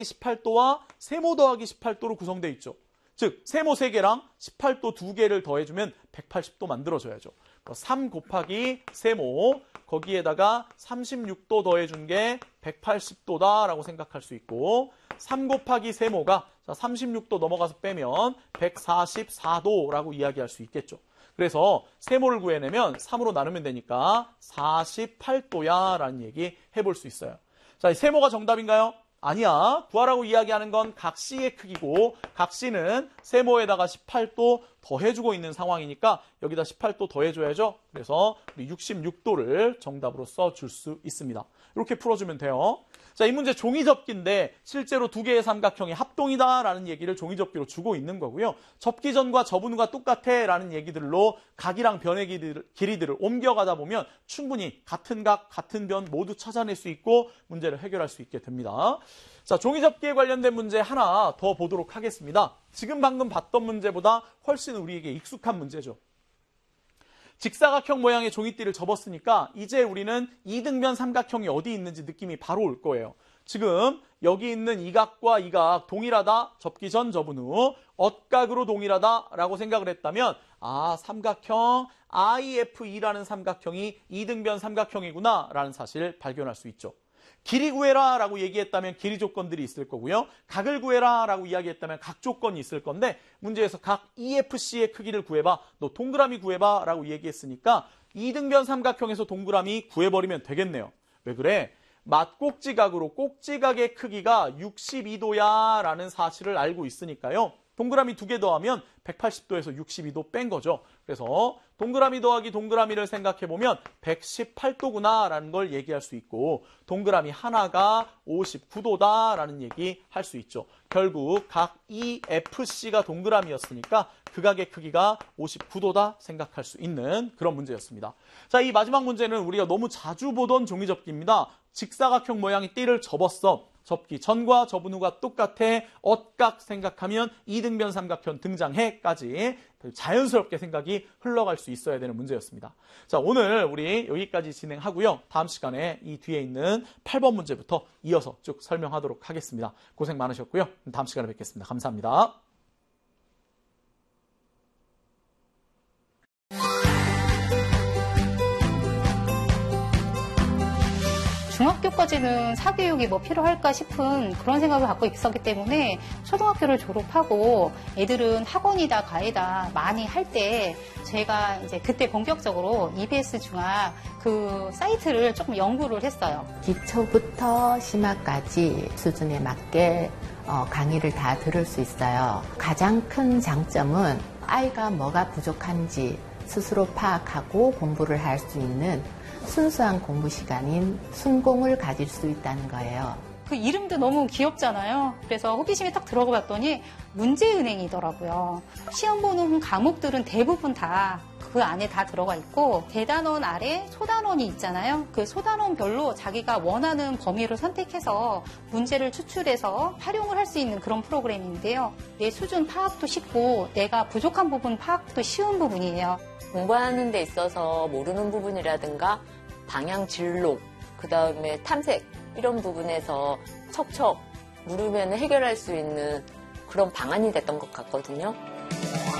18도와 세모 더하기 18도로 구성되어 있죠. 즉 세모 3개랑 18도 2개를 더해주면 180도 만들어줘야죠. 3 곱하기 세모 거기에다가 36도 더해준 게 180도다라고 생각할 수 있고 3 곱하기 세모가 36도 넘어가서 빼면 144도라고 이야기할 수 있겠죠. 그래서 세모를 구해내면 3으로 나누면 되니까 48도야 라는 얘기 해볼 수 있어요. 자, 세모가 정답인가요? 아니야. 구하라고 이야기하는 건 각C의 크기고 각C는 세모에다가 18도 더해주고 있는 상황이니까 여기다 18도 더해줘야죠. 그래서 우리 66도를 정답으로 써줄 수 있습니다. 이렇게 풀어주면 돼요. 자, 이 문제 종이접기인데 실제로 두 개의 삼각형이 합동이다라는 얘기를 종이접기로 주고 있는 거고요. 접기전과 접은 후가 똑같아 라는 얘기들로 각이랑 변의 길이들을 옮겨가다 보면 충분히 같은 각, 같은 변 모두 찾아낼 수 있고 문제를 해결할 수 있게 됩니다. 자, 종이접기에 관련된 문제 하나 더 보도록 하겠습니다. 지금 방금 봤던 문제보다 훨씬 우리에게 익숙한 문제죠. 직사각형 모양의 종이띠를 접었으니까 이제 우리는 이등변 삼각형이 어디 있는지 느낌이 바로 올 거예요. 지금 여기 있는 이 각과 이 각 동일하다, 접기 전 접은 후 엇각으로 동일하다라고 생각을 했다면 삼각형 IFE라는 삼각형이 이등변 삼각형이구나 라는 사실을 발견할 수 있죠. 길이 구해라 라고 얘기했다면 길이 조건들이 있을 거고요. 각을 구해라 라고 이야기했다면 각 조건이 있을 건데 문제에서 각 EFC의 크기를 구해봐, 너 동그라미 구해봐 라고 얘기했으니까 이등변 삼각형에서 동그라미 구해버리면 되겠네요. 왜 그래? 맞꼭지각으로 꼭지각의 크기가 62도야 라는 사실을 알고 있으니까요. 동그라미 2개 더하면 180도에서 62도 뺀 거죠. 그래서 동그라미 더하기 동그라미를 생각해보면 118도구나 라는 걸 얘기할 수 있고 동그라미 하나가 59도다 라는 얘기 할 수 있죠. 결국 각 EFC가 동그라미였으니까 그 각의 크기가 59도다 생각할 수 있는 그런 문제였습니다. 자, 이 마지막 문제는 우리가 너무 자주 보던 종이접기입니다. 직사각형 모양의 띠를 접었어. 접기 전과 접은 후가 똑같아. 엇각 생각하면 이등변 삼각형 등장해까지 자연스럽게 생각이 흘러갈 수 있어야 되는 문제였습니다. 자, 오늘 우리 여기까지 진행하고요. 다음 시간에 이 뒤에 있는 8번 문제부터 이어서 쭉 설명하도록 하겠습니다. 고생 많으셨고요. 다음 시간에 뵙겠습니다. 감사합니다. 중학교까지는 사교육이 뭐 필요할까 싶은 그런 생각을 갖고 있었기 때문에 초등학교를 졸업하고 애들은 학원이다 과외다 많이 할 때 제가 이제 그때 본격적으로 EBS 중학 그 사이트를 조금 연구를 했어요. 기초부터 심화까지 수준에 맞게 강의를 다 들을 수 있어요. 가장 큰 장점은 아이가 뭐가 부족한지 스스로 파악하고 공부를 할 수 있는 순수한 공부 시간인 순공을 가질 수 있다는 거예요. 그 이름도 너무 귀엽잖아요. 그래서 호기심에 딱 들어가 봤더니 문제은행이더라고요. 시험 보는 과목들은 대부분 다 그 안에 다 들어가 있고 대단원 아래 소단원이 있잖아요. 그 소단원별로 자기가 원하는 범위를 선택해서 문제를 추출해서 활용을 할 수 있는 그런 프로그램인데요. 내 수준 파악도 쉽고 내가 부족한 부분 파악도 쉬운 부분이에요. 공부하는 데 있어서 모르는 부분이라든가 방향 진로, 그 다음에 탐색 이런 부분에서 척척 물으면 해결할 수 있는 그런 방안이 됐던 것 같거든요.